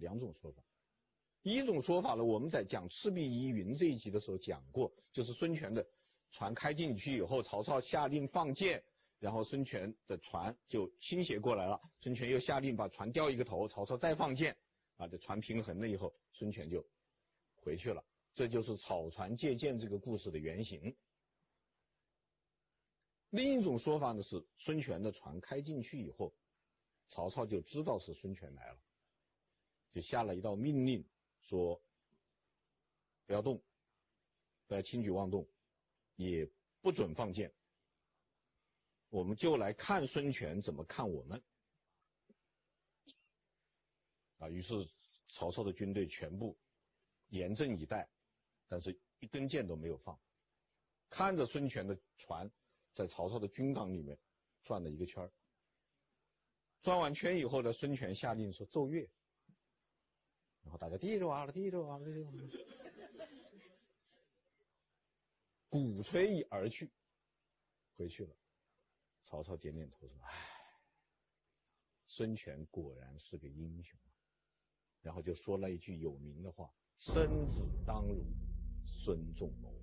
两种说法。第一种说法呢，我们在讲赤壁疑云这一集的时候讲过，就是孙权的船开进去以后，曹操下令放箭，然后孙权的船就倾斜过来了，孙权又下令把船掉一个头，曹操再放箭，这船平衡了以后，孙权就回去了。这就是草船借箭这个故事的原型。另一种说法呢是孙权的船开进去以后，曹操就知道是孙权来了，就下了一道命令，说不要动，不要轻举妄动，也不准放箭，我们就来看孙权怎么看我们。于是曹操的军队全部严阵以待，但是一根箭都没有放，看着孙权的船在曹操的军港里面转了一个圈，转完圈以后呢，孙权下令说奏乐，然后大家滴着哇了，滴着哇了，滴着哇了，鼓吹而去，回去了。曹操点点头说：“唉，孙权果然是个英雄。”然后就说了一句有名的话：“生子当如孙仲谋。”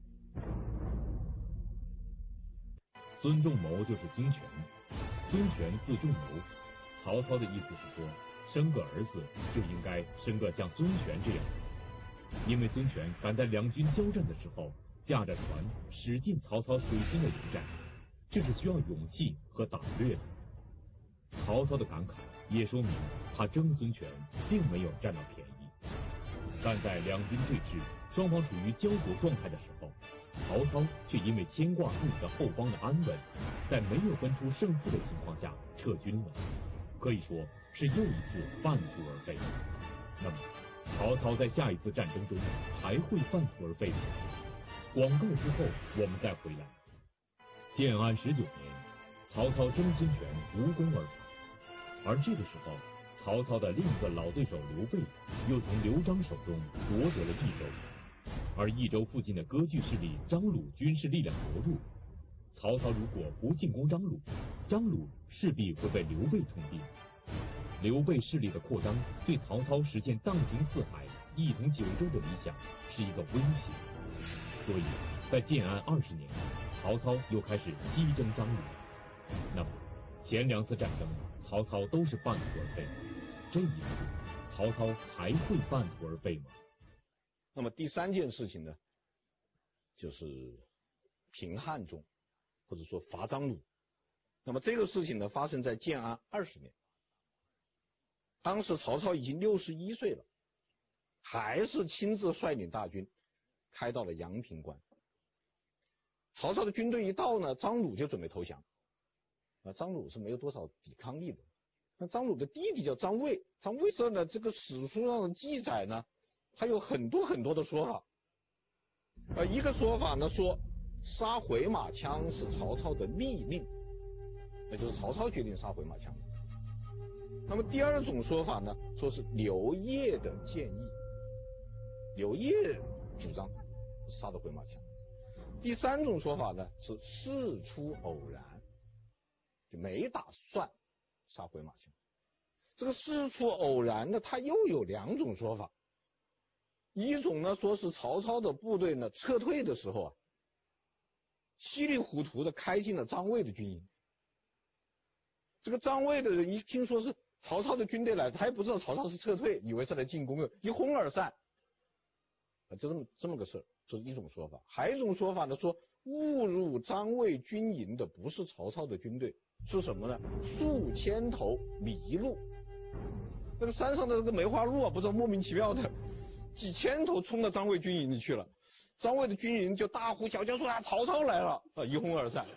孙仲谋就是孙权，孙权字仲谋。曹操的意思是说，生个儿子就应该生个像孙权这样的，因为孙权敢在两军交战的时候驾着船驶进曹操水军的营寨，这是需要勇气和胆略的。曹操的感慨也说明他争孙权并没有占到便宜，但在两军对峙，双方处于焦灼状态的时候，曹操却因为牵挂自己的后方的安稳，在没有分出胜负的情况下撤军了，可以说是又一次半途而废。那么曹操在下一次战争中还会半途而废吗？广告之后我们再回来。建安19年，曹操争孙权无功而返，而这个时候曹操的另一个老对手刘备又从刘璋手中夺得了益州，而益州附近的割据势力张鲁军事力量薄弱，曹操如果不进攻张鲁，张鲁势必会被刘备吞并。刘备势力的扩张对曹操实现荡平四海、一统九州的理想是一个威胁，所以在建安20年，曹操又开始西征张鲁。那么前两次战争曹操都是半途而废，这一次曹操还会半途而废吗？ 那么第三件事情呢，就是平汉中，或者说伐张鲁。那么这个事情呢，发生在建安20年。当时曹操已经61岁了，还是亲自率领大军开到了阳平关。曹操的军队一到呢，张鲁就准备投降。张鲁是没有多少抵抗力的。那张鲁的弟弟叫张卫，张卫这呢，这个史书上的记载呢，他有很多很多的说法。一个说法呢说杀回马枪是曹操的密令，那就是曹操决定杀回马枪。那么第二种说法呢，说是刘烨的建议，刘烨主张杀的回马枪。第三种说法呢是事出偶然，就没打算杀回马枪。这个事出偶然呢，它又有两种说法。一种呢说是曹操的部队呢撤退的时候稀里糊涂的开进了张卫的军营。这个张卫的人一听说是曹操的军队来，他也不知道曹操是撤退，以为是来进攻的，一哄而散。就这么个事儿，这是一种说法。还有一种说法呢，说误入张卫军营的不是曹操的军队，是什么呢？数千头麋鹿。那个山上的这个梅花鹿不知道莫名其妙的几千头冲到张卫军营里去了。张卫的军营就大呼小叫说曹操来了，一哄而散。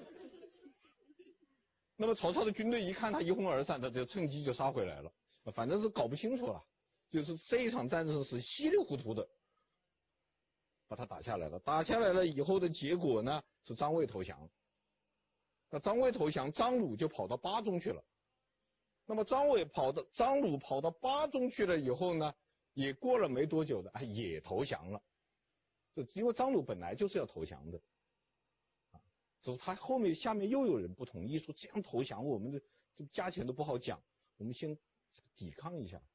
那么曹操的军队一看他一哄而散，他就趁机就杀回来了。反正是搞不清楚了，就是这一场战争是稀里糊涂的把他打下来了。打下来了以后的结果呢，是张卫投降。那张卫投降，张鲁就跑到巴中去了。那么张鲁跑到巴中去了以后呢，也过了没多久的也投降了。因为张鲁本来就是要投降的。就是他后面下面又有人不同意，说这样投降我们这价钱都不好讲，我们先抵抗一下。